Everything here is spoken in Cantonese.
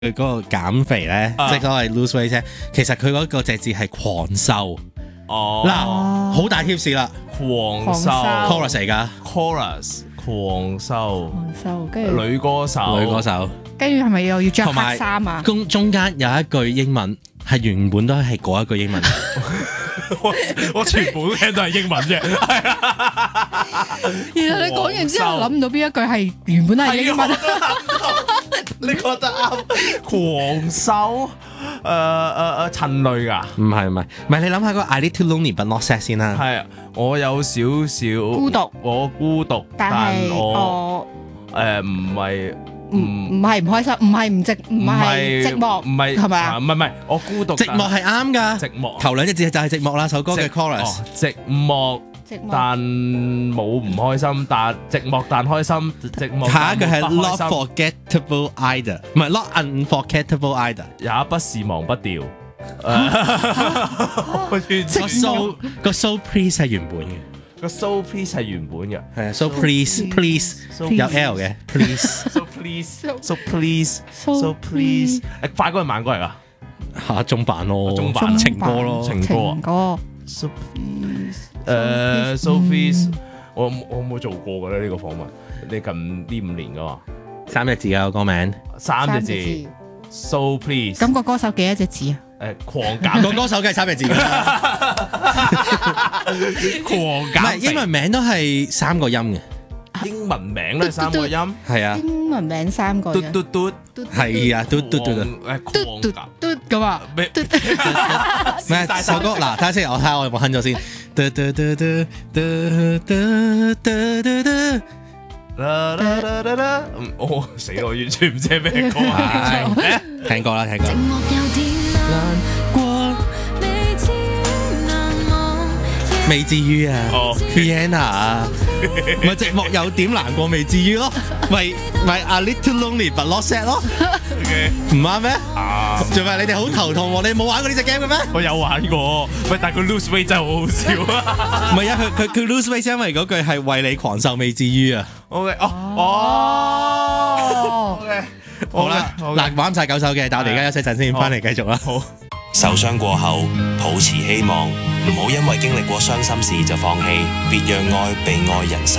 佢嗰個減肥咧，即係嗰個 lose weight 啫。其實佢嗰個隻字係狂瘦。 哦， 嗱，好大 tips 啦， 狂瘦 chorus 嚟㗎 chorus 狂瘦跟住女歌手， 女歌手， 跟住係咪又要着同埋黑衫啊？ 中間有一句英文係原本都係嗰一句英文。 我全部都聽到係英文啫。 原來你講完之後諗唔到邊一句係原本係英文。 你覺得啱？狂瘦陳蕾㗎？ 唔係，你諗下個 I little lonely but not sad 先啦。 係啊，我有少少孤獨， 我孤獨， 但係我唔係唔係唔開心，唔係寂寞， 唔係係咪啊？ 唔係，我孤獨。 寂寞係啱㗎， 寂寞頭兩隻字就係寂寞啦，首歌嘅 chorus。 寂寞，但冇唔開心，但寂寞但開心，寂寞。 下一句係但冇 not 不開心 forgettable either，唔係 not unforgettable either， 也不是忘不掉。 個 so please 係原本嘅， 個 so please 係原本嘅， 係啊 so please 有 L 嘅 please so please，快歌係慢歌嚟㗎？ 嚇中版咯， 中版情歌咯， 情歌。So please，我冇做過㗎咧呢個訪問，你近呢5年㗎嘛 3隻字嘅個歌名 ，3隻字。So please， 咁個歌手幾多隻字啊？ 狂減個歌手梗係3隻字㗎啦， 狂唔係減英文名都係3個音嘅， 英文名都係3個音， 係啊， 英文名3個嘟嘅， 嘟嘟， 係啊，嘟狂減嘟咁啊！ 咩？ 咩首歌嗱，睇下先，我睇下我有冇哼咗先。嘟嘟嘟嘟嘟嘟嘟嘟嘟。 我死我完全唔知係咩歌啊！ 聽過啦，聽過。 寂寞有點難過，未至於難忘。 未至於啊哦 ，Vienna 啊，咪寂寞有點難過，未至於咯，咪 A little lonely but not sad 咯，唔啱咩？ 啊！ 仲係你哋好頭痛喎，你冇玩過呢隻 game 嘅咩？ 我有玩過，喂，但係佢 lose weight 真係好好笑啊！ 唔係啊，佢 lose weight 因為嗰句係為你狂瘦未至於啊。 OK， OK， 好啦，嗱玩晒9首嘅，但我哋而家休息陣先，翻嚟繼續啦。 好。 受傷過後，抱持希望，唔好因為經歷過傷心事就放棄，別讓愛被愛人洗